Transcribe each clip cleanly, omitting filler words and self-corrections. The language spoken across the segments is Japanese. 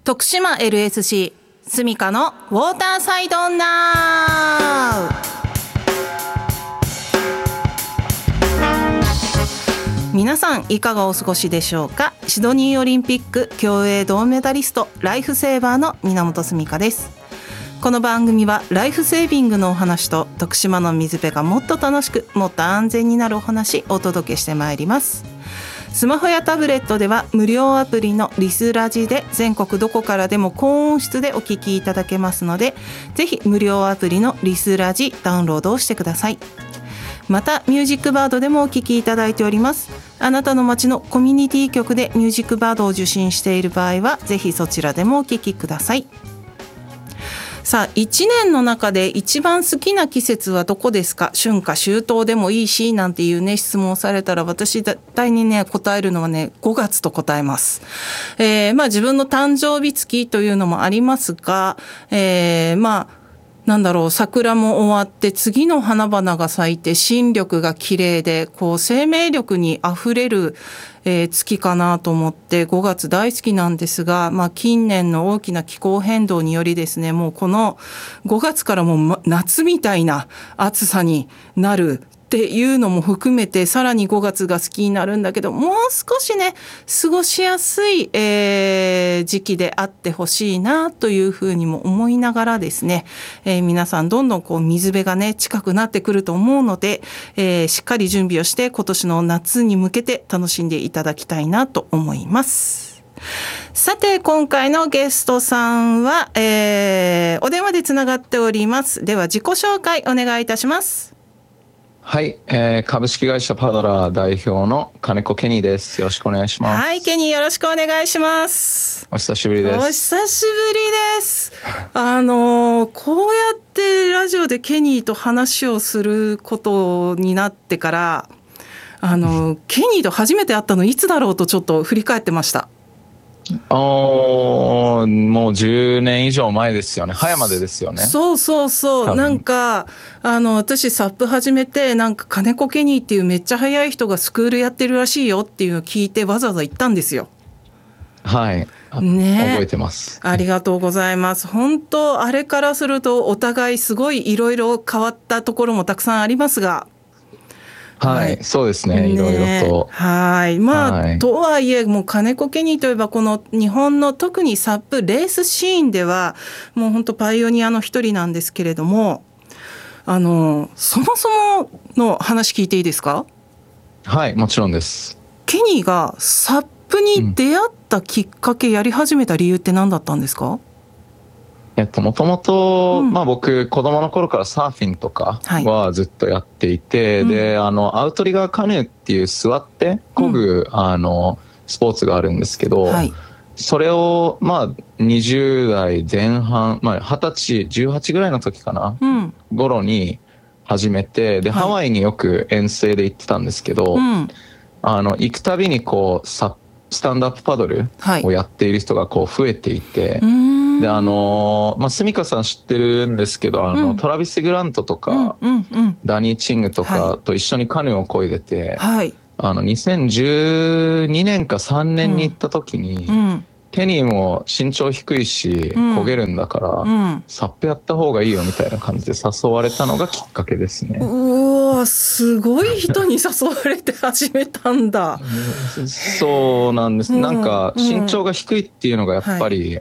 徳島 LSC スミカのウォーターサイドナウ。皆さんいかがお過ごしでしょうか。シドニーオリンピック競泳銅メダリストライフセーバーの源スミカです。この番組はライフセービングのお話と徳島の水辺がもっと楽しくもっと安全になるお話をお届けしてまいります。スマホやタブレットでは無料アプリのリスラジで全国どこからでも高音質でお聞きいただけますので、ぜひ無料アプリのリスラジダウンロードをしてください。またミュージックバードでもお聞きいただいております。あなたの街のコミュニティ局でミュージックバードを受信している場合はぜひそちらでもお聞きください。さあ、1年の中で一番好きな季節はどこですか。春夏秋冬でもいいしなんていうね質問をされたら、私絶対にね答えるのはね5月と答えます。自分の誕生日月というのもありますが、桜も終わって次の花々が咲いて新緑が綺麗で生命力にあふれる、月かなと思って5月大好きなんですが、近年の大きな気候変動によりですね、もうこの5月からもう夏みたいな暑さになるっていうのも含めて、さらに5月が好きになるんだけど、もう少しね過ごしやすい、時期であってほしいなというふうにも思いながらですね、皆さんどんどん水辺がね近くなってくると思うので、しっかり準備をして今年の夏に向けて楽しんでいただきたいなと思います。さて今回のゲストさんは、お電話でつながっております。では自己紹介お願いいたします。 はい、株式会社パドラー代表の金子ケニーです。よろしくお願いします。 はい、ケニーよろしくお願いします。 お久しぶりです。 お久しぶりです。こうやってラジオでケニーと話をすることになってから、ケニーと初めて会ったのいつだろうとちょっと振り返ってました。 もう10年以上前ですよね。葉山でですよね。 そうなんか私サップ始めて、なんか金子ケニーっていうめっちゃ速い人がスクールやってるらしいよっていうのを聞いてわざわざ行ったんですよ。 はい、覚えてます。 ありがとうございます。本当あれからするとお互いすごいいろいろ変わったところもたくさんありますが、 はい、そうですね、いろいろと。 はい、とはいえもう金子ケニーといえばこの日本の特にサップレースシーンではもう本当パイオニアの一人なんですけれども、そもそもの話聞いていいですか。 はい、もちろんです。 ケニーがサップに出会ったきっかけ、やり始めた理由って何だったんですか。 もともと僕子供の頃からサーフィンとかはずっとやっていて、でアウトリガーカヌーっていう座って漕ぐ、スポーツがあるんですけど、それを20代前半、20歳18ぐらいの時かな、頃に始めて、でハワイによく遠征で行ってたんですけど、行くたびにスタンドアップパドルをやっている人が増えていて、でスミカさん知ってるんですけど、トラビス・グラントとか、ダニー・チングとかと一緒にカヌーを漕いでて、2012年か3年に行った時に、ケニーも身長低いし漕げるんだから、サップやった方がいいよみたいな感じで誘われたのがきっかけですね。 うわ、すごい人に誘われて始めたんだ。 そうなんです。なんか身長が低いっていうのがやっぱり、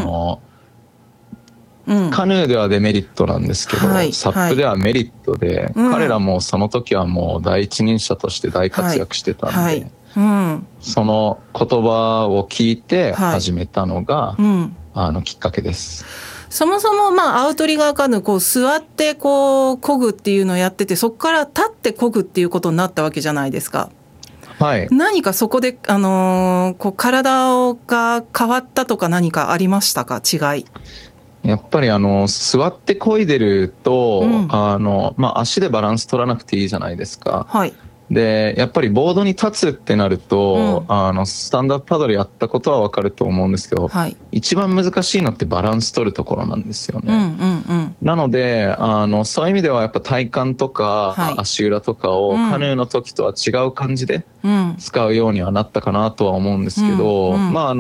カヌーではデメリットなんですけど、サップではメリットで、彼らもその時はもう第一人者として大活躍してたんで、その言葉を聞いて始めたのが、きっかけです。 そもそもアウトリガーカヌー座って漕ぐっていうのをやってて、そこから立って漕ぐっていうことになったわけじゃないですか。何かそこで体が変わったとか何かありましたか。違い。 やっぱり座って漕いでると、足でバランス取らなくていいじゃないですか。でやっぱりボードに立つってなると、スタンドアップパドルやったことは分かると思うんですけど、一番難しいのってバランス取るところなんですよね。なのでそういう意味ではやっぱ体幹とか、足裏とかをカヌーの時とは違う感じで使うようにはなったかなとは思うんですけど、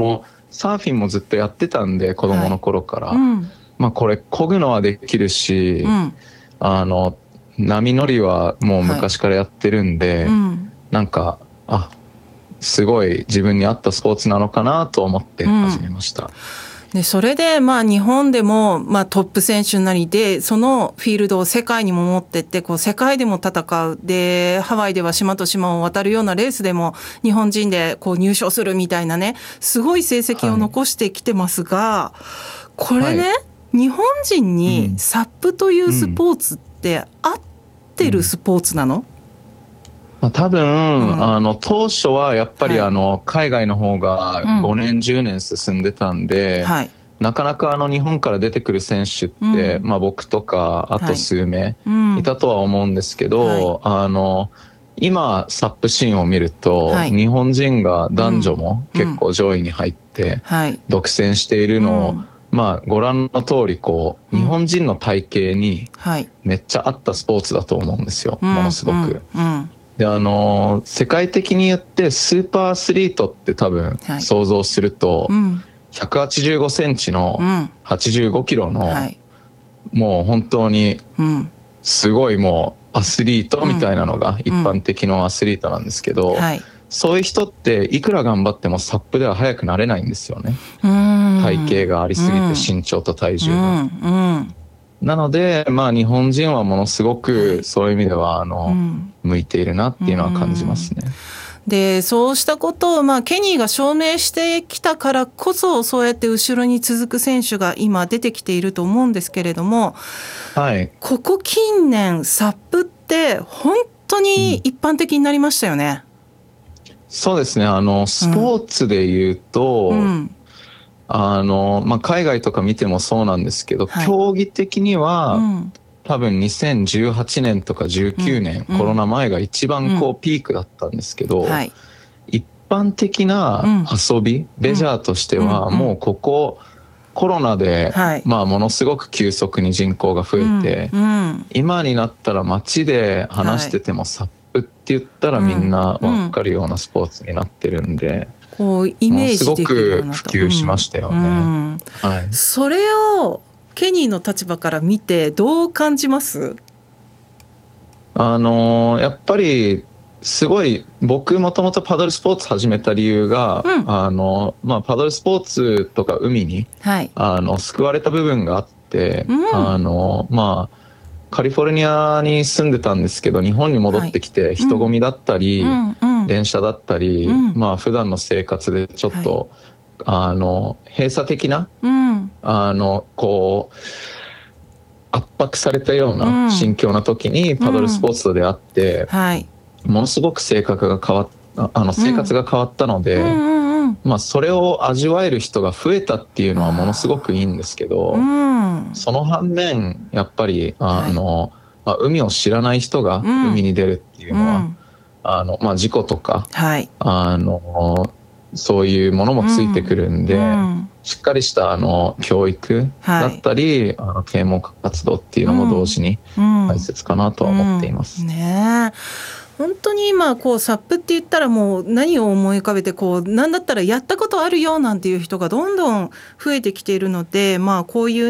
サーフィンもずっとやってたんで子供の頃から、これ漕ぐのはできるし、波乗りはもう昔からやってるんで、なんかすごい自分に合ったスポーツなのかなと思って始めました。 でそれで日本でもトップ選手になりで、そのフィールドを世界にも持ってって世界でも戦うで、ハワイでは島と島を渡るようなレースでも日本人で入賞するみたいなね、すごい成績を残してきてますが、これね、日本人にサップというスポーツって合ってるスポーツなの？ 多分、当初はやっぱり海外の方が5年、10年進んでたんで、なかなか日本から出てくる選手って、僕とかあと数名いたとは思うんですけど、今サップシーンを見ると、日本人が男女も結構上位に入って独占しているのを、ご覧の通り日本人の体型にめっちゃ合ったスポーツだと思うんですよ、ものすごく。で世界的に言ってスーパーアスリートって多分想像すると、185センチの85キロの、もう本当にすごいもうアスリートみたいなのが一般的なアスリートなんですけど、そういう人っていくら頑張ってもサップでは速くなれないんですよね。体型がありすぎて、身長と体重が。なので日本人はものすごくそういう意味では向いているなっていうのは感じますね。 でそうしたことをケニーが証明してきたからこそ、そうやって後ろに続く選手が今出てきていると思うんですけれども、ここ近年サップって本当に一般的になりましたよね。 そうですね。スポーツで言うと、海外とか見てもそうなんですけど、競技的には、多分2018年とか19年、コロナ前が一番ピークだったんですけど、一般的な遊び、レジャーとしてはもうここコロナで、ものすごく急速に人口が増えて、今になったら街で話しててもサップって言ったらみんな分かるようなスポーツになってるんで、 イメージできるようなと。 すごく普及しましたよね。 それをケニーの立場から見てどう感じます？ やっぱりすごい、僕もともとパドルスポーツ始めた理由が、パドルスポーツとか海に、救われた部分があって、カリフォルニアに住んでたんですけど、日本に戻ってきて人混みだったり、電車だったり、普段の生活でちょっと、閉鎖的な、圧迫されたような心境な時にパドルスポーツと出会って、ものすごく生活が変わったので、それを味わえる人が増えたっていうのはものすごくいいんですけど、その反面やっぱり海を知らない人が海に出るっていうのは、事故とか、そういうものもついてくるんで、しっかりした教育だったり、啓蒙活動っていうのも同時に大切かなとは思っています。 本当に今サップって言ったらもう何を思い浮かべてなんだったらやったことあるよなんていう人がどんどん増えてきているので、こういう